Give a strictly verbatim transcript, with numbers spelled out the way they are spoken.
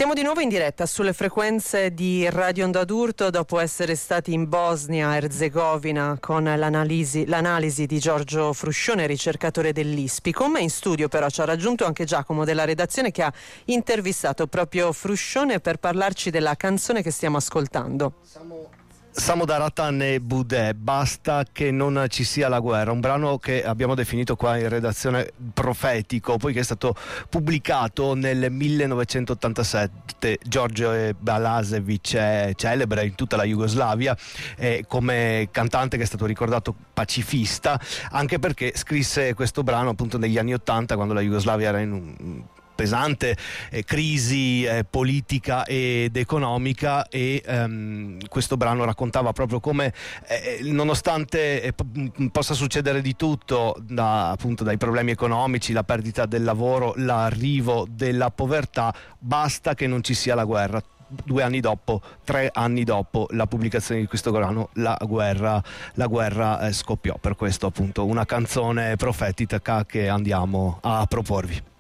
Siamo di nuovo in diretta sulle frequenze di Radio Onda d'Urto dopo essere stati in Bosnia Erzegovina con l'analisi, l'analisi di Giorgio Fruscione, ricercatore dell'I S P I. Con me in studio però ci ha raggiunto anche Giacomo della redazione, che ha intervistato proprio Fruscione per parlarci della canzone che stiamo ascoltando. Siamo... Samodaratan e Budè, basta che non ci sia la guerra, un brano che abbiamo definito qua in redazione profetico, poiché è stato pubblicato nel millenovecentottantasette. George Balašević è celebre in tutta la Jugoslavia eh, come cantante, che è stato ricordato pacifista, anche perché scrisse questo brano appunto negli anni ottanta, quando la Jugoslavia era in un pesante eh, crisi eh, politica ed economica, e ehm, questo brano raccontava proprio come eh, nonostante eh, p- possa succedere di tutto, da, appunto dai problemi economici, la perdita del lavoro, l'arrivo della povertà, basta che non ci sia la guerra. Due anni dopo, tre anni dopo la pubblicazione di questo brano, la guerra, la guerra eh, scoppiò. Per questo appunto una canzone profetica che andiamo a proporvi.